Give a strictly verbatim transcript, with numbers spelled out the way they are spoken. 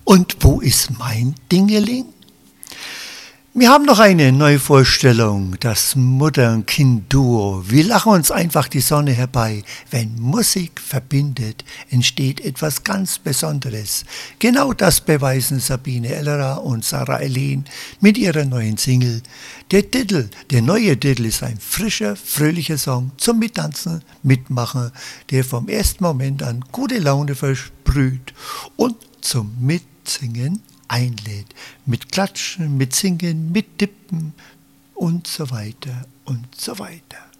Und wo ist mein Dingeling? Wir haben noch eine Neuvorstellung, das Mutter- und Kind-Duo. Wir lachen uns einfach die Sonne herbei. Wenn Musik verbindet, entsteht etwas ganz Besonderes. Genau das beweisen Sabine Ellerer und Sarah Eileen mit ihrer neuen Single. Der Titel, der neue Titel ist ein frischer, fröhlicher Song zum Mittanzen, Mitmachen, der vom ersten Moment an gute Laune versprüht und zum Mitsingen einlädt. Mit Klatschen, mit Singen, mit Tippen und so weiter und so weiter.